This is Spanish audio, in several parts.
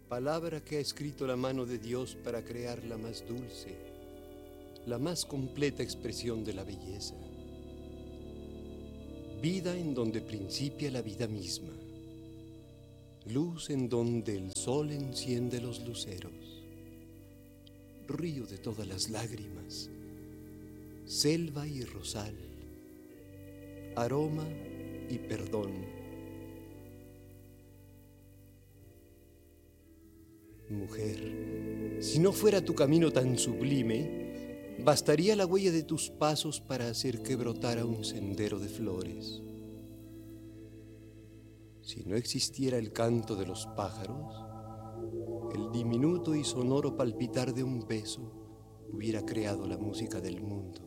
Palabra que ha escrito la mano de Dios para crear la más dulce, la más completa expresión de la belleza. Vida en donde principia la vida misma. Luz en donde el sol enciende los luceros. Río de todas las lágrimas. Selva y rosal. Aroma y perdón. Mujer, si no fuera tu camino tan sublime, bastaría la huella de tus pasos para hacer que brotara un sendero de flores. Si no existiera el canto de los pájaros, el diminuto y sonoro palpitar de un beso hubiera creado la música del mundo.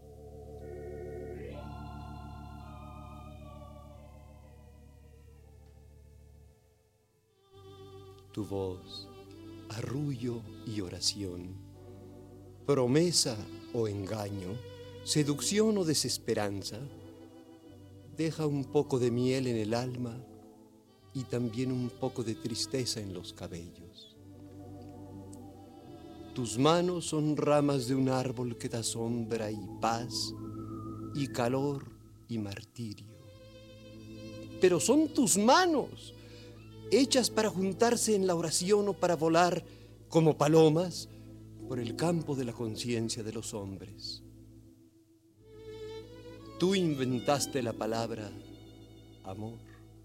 Tu voz, arrullo y oración, promesa o engaño, seducción o desesperanza, deja un poco de miel en el alma y también un poco de tristeza en los cabellos. Tus manos son ramas de un árbol que da sombra y paz y calor y martirio. Pero son tus manos, hechas para juntarse en la oración o para volar como palomas por el campo de la conciencia de los hombres. Tú inventaste la palabra amor,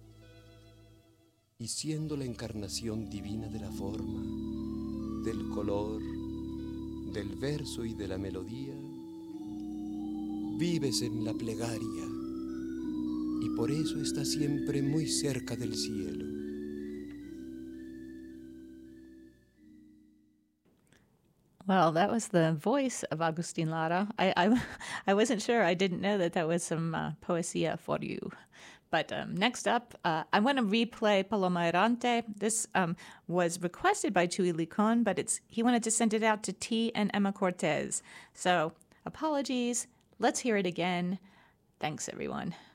y siendo la encarnación divina de la forma, del color, del verso y de la melodía, vives en la plegaria y por eso estás siempre muy cerca del cielo. Well, that was the voice of Agustin Lara. I wasn't sure. I didn't know that was some poesía for you. But next up, I'm going to replay Paloma Errante. This was requested by Chuy Licon, but he wanted to send it out to T and Emma Cortez. So apologies. Let's hear it again. Thanks, everyone.